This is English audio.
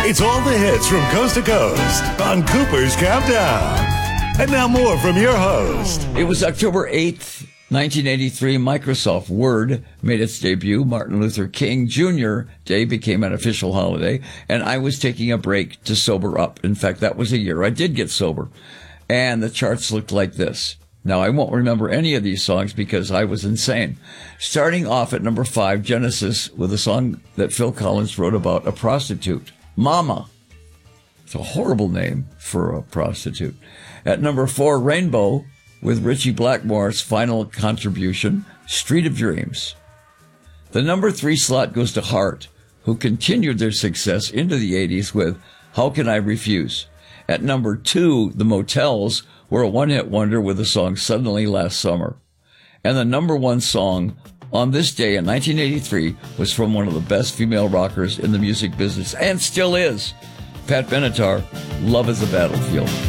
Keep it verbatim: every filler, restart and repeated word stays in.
It's all the hits from coast to coast on Cooper's Countdown. And now more from your host. It was October eighth, nineteen eighty-three. Microsoft Word made its debut. Martin Luther King Junior Day became an official holiday. And I was taking a break to sober up. In fact, that was a year I did get sober. And the charts looked like this. Now, I won't remember any of these songs because I was insane. Starting off at number five, Genesis, with a song that Phil Collins wrote about a prostitute, Mama. It's a horrible name for a prostitute. At number four, Rainbow, with Richie Blackmore's final contribution, Street of Dreams. The number three slot goes to Heart, who continued their success into the eighties with How Can I Refuse? At number two, the Motels were a one-hit wonder with the song Suddenly Last Summer. And the number one song on this day in nineteen eighty-three was from one of the best female rockers in the music business, and still is, Pat Benatar, Love is a Battlefield.